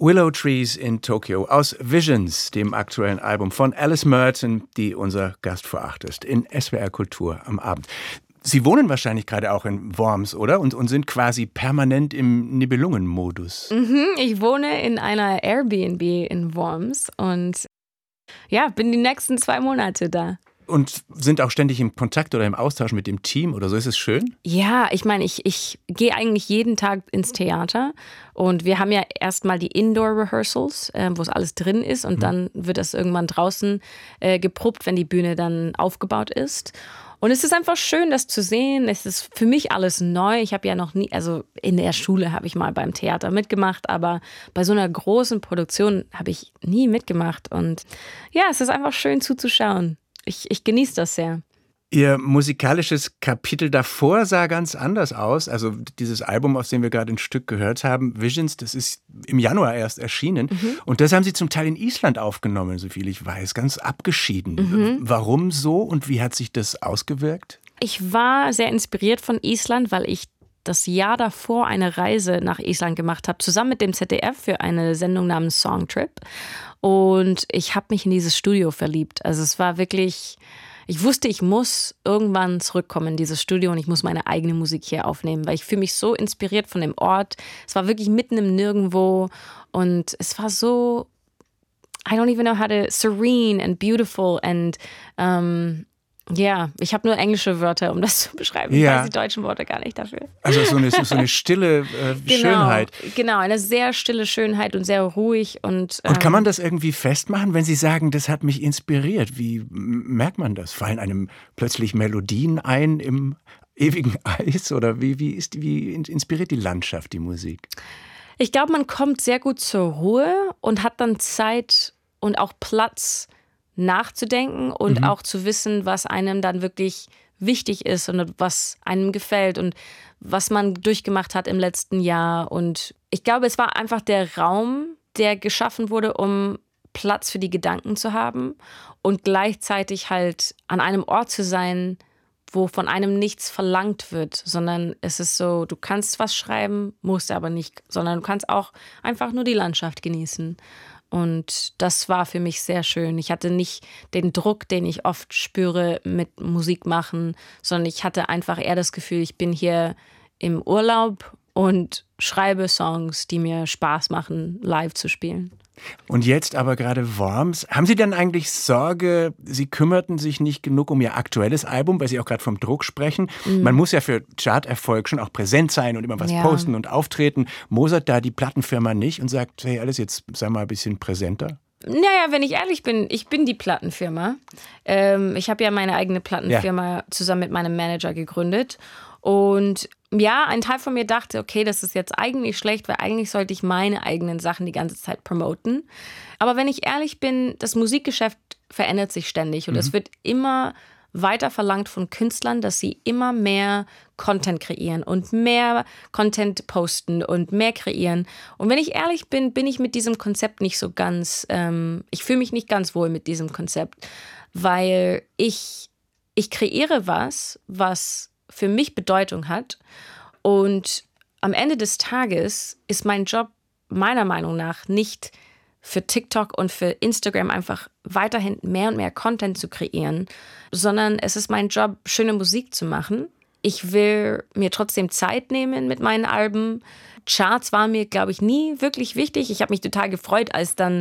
Willow Trees in Tokyo aus Visions, dem aktuellen Album von Alice Merton, die unser Gast vor 8 ist, in SWR Kultur am Abend. Sie wohnen wahrscheinlich gerade auch in Worms, oder? Und sind quasi permanent im Nibelungen-Modus. Ich wohne in einer Airbnb in Worms und ja, bin die nächsten 2 Monate da. Und sind auch ständig im Kontakt oder im Austausch mit dem Team oder so? Ist es schön? Ja, ich meine, ich gehe eigentlich jeden Tag ins Theater und wir haben ja erstmal die Indoor-Rehearsals, wo es alles drin ist und dann wird das irgendwann draußen geprobt, wenn die Bühne dann aufgebaut ist. Und es ist einfach schön, das zu sehen. Es ist für mich alles neu. Ich habe ja noch nie, also in der Schule habe ich mal beim Theater mitgemacht, aber bei so einer großen Produktion habe ich nie mitgemacht. Und ja, es ist einfach schön zuzuschauen. Ich genieße das sehr. Ihr musikalisches Kapitel davor sah ganz anders aus. Also dieses Album, aus dem wir gerade ein Stück gehört haben, Visions, das ist im Januar erst erschienen. Und das haben Sie zum Teil in Island aufgenommen, soviel ich weiß, ganz abgeschieden. Warum so und wie hat sich das ausgewirkt? Ich war sehr inspiriert von Island, weil ich das Jahr davor eine Reise nach Island gemacht habe, zusammen mit dem ZDF für eine Sendung namens Songtrip. Und ich habe mich in dieses Studio verliebt. Also es war wirklich, ich wusste, ich muss irgendwann zurückkommen in dieses Studio und ich muss meine eigene Musik hier aufnehmen, weil ich fühle mich so inspiriert von dem Ort. Es war wirklich mitten im Nirgendwo und es war so, I don't even know how to, serene and beautiful and ja, ich habe nur englische Wörter, um das zu beschreiben. Ich weiß die deutschen Worte gar nicht dafür. Also so eine stille Schönheit. Genau, eine sehr stille Schönheit und sehr ruhig. Und kann man das irgendwie festmachen, wenn Sie sagen, das hat mich inspiriert? Wie merkt man das? Fallen einem plötzlich Melodien ein im ewigen Eis? Oder wie inspiriert die Landschaft die Musik? Ich glaube, man kommt sehr gut zur Ruhe und hat dann Zeit und auch Platz nachzudenken und auch zu wissen, was einem dann wirklich wichtig ist und was einem gefällt und was man durchgemacht hat im letzten Jahr. Und ich glaube, es war einfach der Raum, der geschaffen wurde, um Platz für die Gedanken zu haben und gleichzeitig halt an einem Ort zu sein, wo von einem nichts verlangt wird, sondern es ist so, du kannst was schreiben, musst aber nicht, sondern du kannst auch einfach nur die Landschaft genießen. Und das war für mich sehr schön. Ich hatte nicht den Druck, den ich oft spüre mit Musik machen, sondern ich hatte einfach eher das Gefühl, ich bin hier im Urlaub und schreibe Songs, die mir Spaß machen, live zu spielen. Und jetzt aber gerade Worms. Haben Sie denn eigentlich Sorge, Sie kümmerten sich nicht genug um Ihr aktuelles Album, weil Sie auch gerade vom Druck sprechen? Man muss ja für Charterfolg schon auch präsent sein und immer was posten und auftreten. Mosert da die Plattenfirma nicht und sagt, hey Alice, jetzt sei mal ein bisschen präsenter? Naja, wenn ich ehrlich bin, ich bin die Plattenfirma. Ich habe ja meine eigene Plattenfirma zusammen mit meinem Manager gegründet. Und ja, ein Teil von mir dachte, okay, das ist jetzt eigentlich schlecht, weil eigentlich sollte ich meine eigenen Sachen die ganze Zeit promoten. Aber wenn ich ehrlich bin, das Musikgeschäft verändert sich ständig und es wird immer weiter verlangt von Künstlern, dass sie immer mehr Content kreieren und mehr Content posten und mehr kreieren. Und wenn ich ehrlich bin, bin ich mit diesem Konzept nicht so ganz, ich fühle mich nicht ganz wohl mit diesem Konzept, weil ich kreiere was für mich Bedeutung hat. Und am Ende des Tages ist mein Job meiner Meinung nach nicht für TikTok und für Instagram einfach weiterhin mehr und mehr Content zu kreieren, sondern es ist mein Job, schöne Musik zu machen. Ich will mir trotzdem Zeit nehmen mit meinen Alben. Charts waren mir, glaube ich, nie wirklich wichtig. Ich habe mich total gefreut, als dann